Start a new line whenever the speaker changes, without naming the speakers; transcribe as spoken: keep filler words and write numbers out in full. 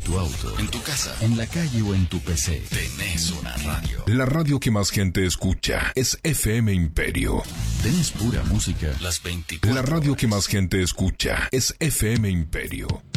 tu auto, en tu casa, en la calle o en tu P C, tenés una radio.
La radio que más gente escucha es F M Imperio.
Tenés pura música las veinticuatro
La radio
horas.
que más gente escucha es F M Imperio.